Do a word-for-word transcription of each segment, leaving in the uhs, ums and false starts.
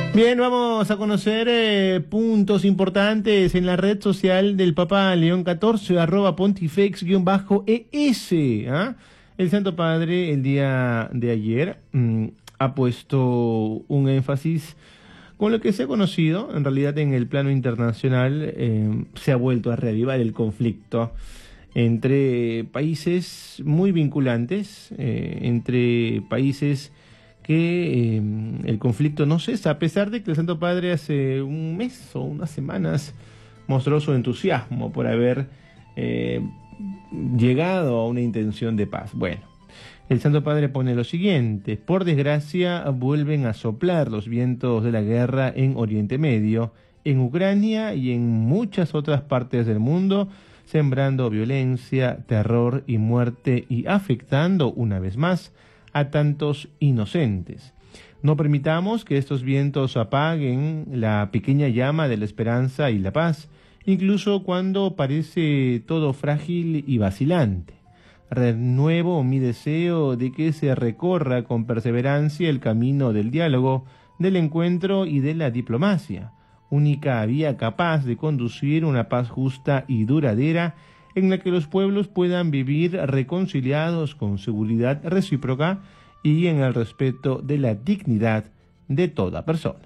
Bien, vamos a conocer eh, puntos importantes en la red social del Papa León catorce, arroba pontifex-es. ¿ah? El Santo Padre el día de ayer mmm, ha puesto un énfasis con lo que se ha conocido, en realidad en el plano internacional eh, se ha vuelto a reavivar el conflicto entre países muy vinculantes, eh, entre países que eh, el conflicto no cesa, a pesar de que el Santo Padre hace un mes o unas semanas mostró su entusiasmo por haber eh, llegado a una intención de paz. Bueno, el Santo Padre pone lo siguiente: por desgracia vuelven a soplar los vientos de la guerra en Oriente Medio, en Ucrania y en muchas otras partes del mundo, sembrando violencia, terror y muerte y afectando una vez más a tantos inocentes. No permitamos que estos vientos apaguen la pequeña llama de la esperanza y la paz, incluso cuando parece todo frágil y vacilante. Renuevo mi deseo de que se recorra con perseverancia el camino del diálogo, del encuentro y de la diplomacia, única vía capaz de conducir una paz justa y duradera en la que los pueblos puedan vivir reconciliados con seguridad recíproca y en el respeto de la dignidad de toda persona.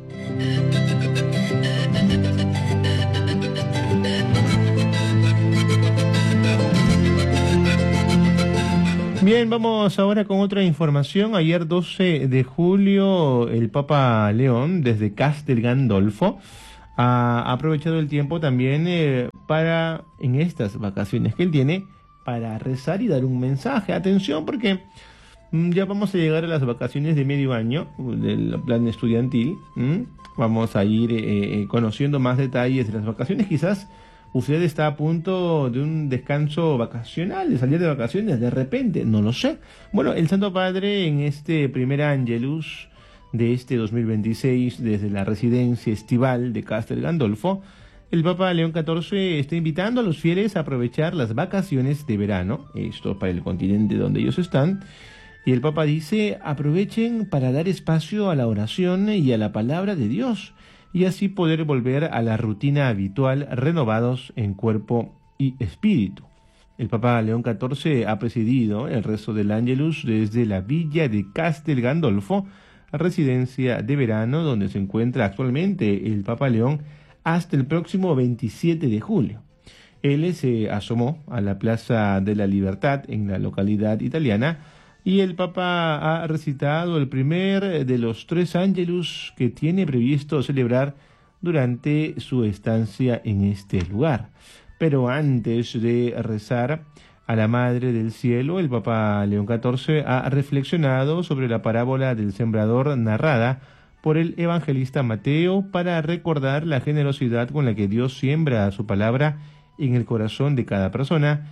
Bien, vamos ahora con otra información. Ayer doce de julio el Papa León desde Castel Gandolfo ha aprovechado el tiempo también eh, para, en estas vacaciones que él tiene, para rezar y dar un mensaje. Atención, porque mm, ya vamos a llegar a las vacaciones de medio año del plan estudiantil. ¿m? Vamos a ir eh, conociendo más detalles de las vacaciones. Quizás usted está a punto de un descanso vacacional, de salir de vacaciones de repente, no lo sé. Bueno, el Santo Padre en este primer Angelus de este dos mil veintiséis, desde la residencia estival de Castel Gandolfo, el Papa León catorce está invitando a los fieles a aprovechar las vacaciones de verano, esto para el continente donde ellos están, y el Papa dice: aprovechen para dar espacio a la oración y a la palabra de Dios, y así poder volver a la rutina habitual, renovados en cuerpo y espíritu. El Papa León catorce ha presidido el rezo del Ángelus desde la villa de Castel Gandolfo, residencia de verano donde se encuentra actualmente el Papa León, hasta el próximo veintisiete de julio. Él se asomó a la Plaza de la Libertad en la localidad italiana y el Papa ha recitado el primer de los tres ángelus que tiene previsto celebrar durante su estancia en este lugar. Pero antes de rezar a la Madre del Cielo, el Papa León catorce ha reflexionado sobre la parábola del sembrador narrada por el evangelista Mateo para recordar la generosidad con la que Dios siembra su palabra en el corazón de cada persona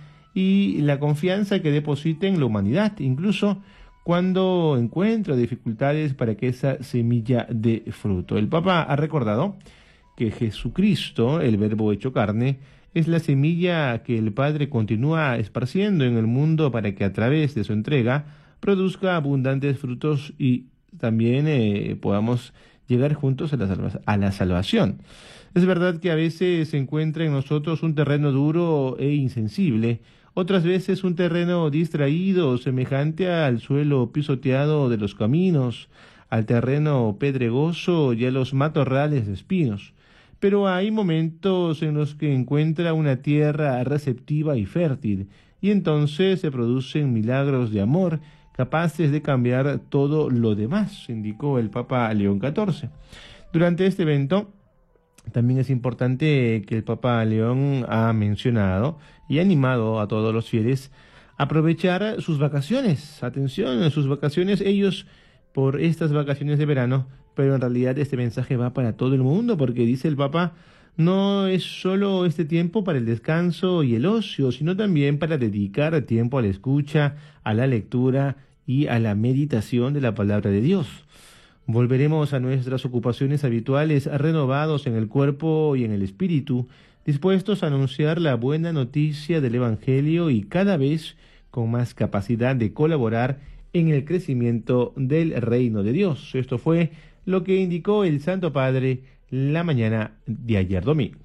y la confianza que deposita en la humanidad, incluso cuando encuentra dificultades para que esa semilla dé fruto. El Papa ha recordado que Jesucristo, el Verbo hecho carne, es la semilla que el Padre continúa esparciendo en el mundo para que a través de su entrega produzca abundantes frutos y también eh, podamos llegar juntos a la, salva- a la salvación. Es verdad que a veces se encuentra en nosotros un terreno duro e insensible, otras veces un terreno distraído, semejante al suelo pisoteado de los caminos, al terreno pedregoso y a los matorrales de espinos. Pero hay momentos en los que encuentra una tierra receptiva y fértil, y entonces se producen milagros de amor capaces de cambiar todo lo demás, indicó el Papa León catorce. Durante este evento, también es importante que el Papa León ha mencionado y animado a todos los fieles a aprovechar sus vacaciones. Atención, sus vacaciones, ellos por estas vacaciones de verano, pero en realidad este mensaje va para todo el mundo, porque dice el Papa, no es solo este tiempo para el descanso y el ocio, sino también para dedicar tiempo a la escucha, a la lectura y a la meditación de la palabra de Dios. Volveremos a nuestras ocupaciones habituales, renovados en el cuerpo y en el espíritu, dispuestos a anunciar la buena noticia del Evangelio y cada vez con más capacidad de colaborar en el crecimiento del reino de Dios. Esto fue lo que indicó el Santo Padre la mañana de ayer domingo.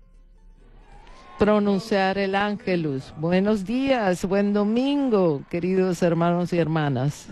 Pronunciar el Ángelus. Buenos días, buen domingo, queridos hermanos y hermanas.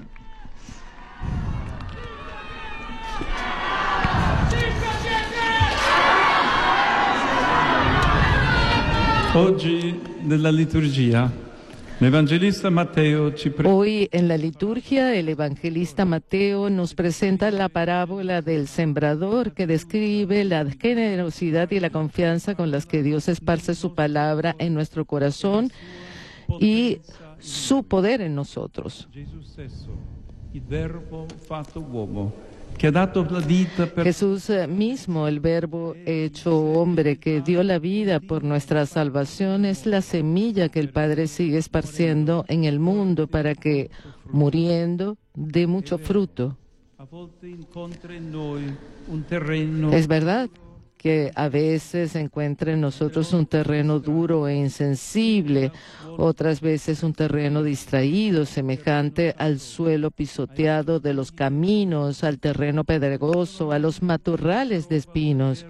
Oggi nella liturgia l'Evangelista Matteo ci pre- Hoy en la liturgia el evangelista Mateo nos presenta la parábola del sembrador que describe la generosidad y la confianza con las que Dios esparce su palabra en nuestro corazón y su poder en nosotros. Gesù stesso, il Verbo fatto uomo, que ha dato la vita per Jesús mismo, el Verbo hecho hombre, que dio la vida por nuestra salvación, es la semilla que el Padre sigue esparciendo en el mundo para que, muriendo, dé mucho fruto. a volte incontra in noi un terreno Es verdad que a veces encuentra en nosotros un terreno duro e insensible, otras veces un terreno distraído, semejante al suelo pisoteado de los caminos, al terreno pedregoso, a los matorrales de espinos.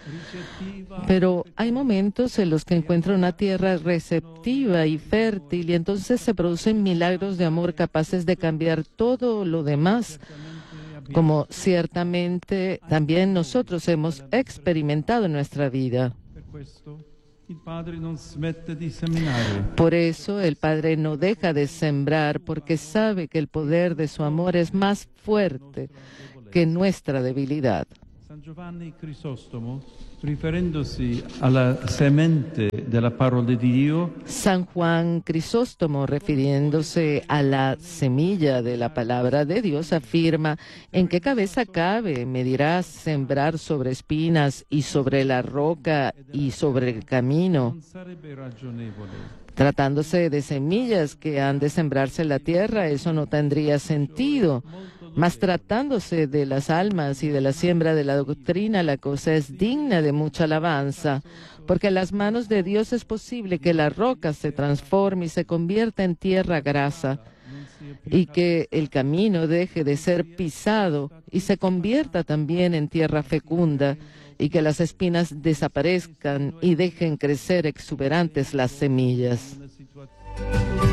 Pero hay momentos en los que encuentra una tierra receptiva y fértil y entonces se producen milagros de amor capaces de cambiar todo lo demás, como ciertamente también nosotros hemos experimentado en nuestra vida. per questo il Padre non smette di seminare. Por eso el Padre no deja de sembrar, porque sabe que el poder de su amor es más fuerte que nuestra debilidad. San Giovanni Crisostomo, riferendosi alla semente della parola di Dio, San Juan Crisóstomo, refiriéndose a la semilla de la palabra de Dios, afirma: ¿en qué cabeza cabe? Me dirás sembrar sobre espinas y sobre la roca y sobre el camino. non sarebbe ragionevole. Tratándose de semillas que han de sembrarse en la tierra, eso no tendría sentido. Mas tratándose de las almas y de la siembra de la doctrina, la cosa es digna de mucha alabanza, porque en las manos de Dios es posible que la roca se transforme y se convierta en tierra grasa, y que el camino deje de ser pisado y se convierta también en tierra fecunda, y que las espinas desaparezcan y dejen crecer exuberantes las semillas. Una situazione